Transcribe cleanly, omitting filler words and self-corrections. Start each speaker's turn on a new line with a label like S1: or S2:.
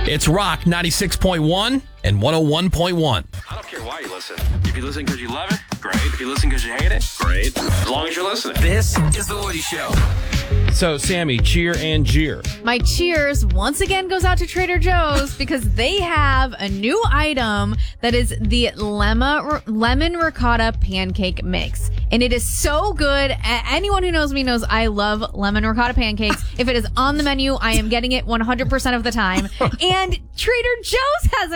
S1: It's Rock 96.1 and 101.1.
S2: I don't care why you listen. If you listen because you love it, great. If you listen because you hate it, great. As long as you're listening.
S3: This is The Woody Show.
S1: So, Sammy, cheer and jeer.
S4: My cheers once again goes out to Trader Joe's because they have a new item that is the lemon ricotta pancake mix. And it is so good. Anyone who knows me knows I love lemon ricotta pancakes. If it is on the menu, I am getting it 100% of the time. And Trader Joe's has